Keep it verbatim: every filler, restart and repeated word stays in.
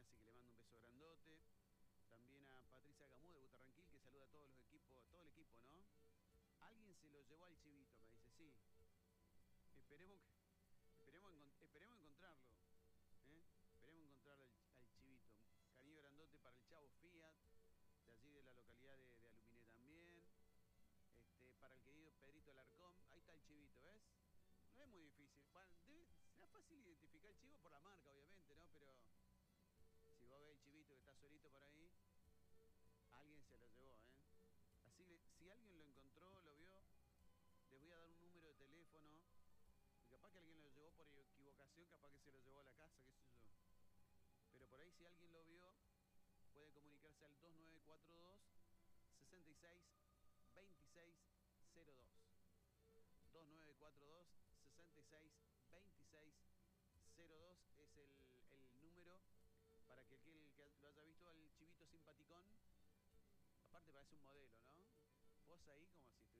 así que le mando un beso grandote. También a Patricia Gamú de Butarranquil, que saluda a todos los equipos, todo el equipo, ¿no? Alguien se lo llevó al chivito, me dice, sí. Esperemos, que, esperemos, esperemos encontrarlo. ¿eh? Esperemos encontrar al, al chivito. Cariño grandote para el Chavo Fiat, de allí de la localidad de, de Aluminé también. Este, para el querido Pedrito Alarcón. Ahí está el chivito, ¿ves? No es muy difícil. Bueno, debe, será fácil identificar el chivo por la marca, obviamente, ¿no? Pero si vos ves el chivito que está solito por ahí, alguien se lo llevó, ¿eh? Así que si alguien lo encontró, lo vio, les voy a dar un número de teléfono. Y capaz que alguien lo llevó por equivocación, capaz que se lo llevó a la casa, qué sé yo. Pero por ahí si alguien lo vio, puede comunicarse al dos nueve cuatro dos, seis seis dos seis cero dos. dos nueve cuatro dos, seis seis dos seis cero dos es el, el número para que aquel que lo haya visto al chivito simpaticón, aparte parece un modelo, ¿no? Posa ahí como si estuviera